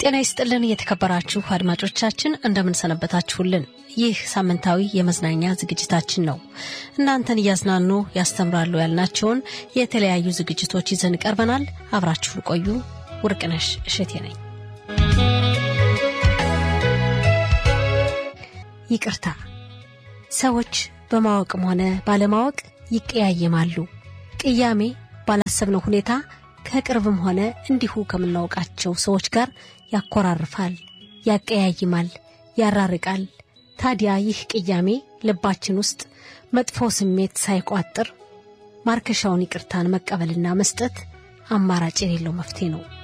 ጤና ይስጥልን የተከበራችሁ አድማጮቻችን እንደምን ሰነበታችሁልን ይህ ሳምንታዊ የመዝናኛ ዝግጅታችን ነው እናንተን ያዝናኑ ያስተምራሉ ያልናቸውን የተለያዩ ዝግጅቶች ይዘን ቀርበናል አብራችሁን ቆዩ ወርቅነሽ እሸቴ ነኝ ይቅርታ ሰዎች በማወቅም ሆነ ባለማወቅ ይቀያየማሉ ቅያሜ ባላሰብነው ሁኔታ ከቅርብም ሆነ እንዲሁ ከምናውቃቸው ሰዎች ጋር ያቆራርፋል ያቀያይማል ያራርቃል ታዲያ ይህ ቅያሜ ልባችን ውስጥ መጥፎ ስሜት ሳይቋጥር ማርከሻውን ይቅርታን መቀበልና መስጠት አማራጭ የሌለው መፍትሄ ነው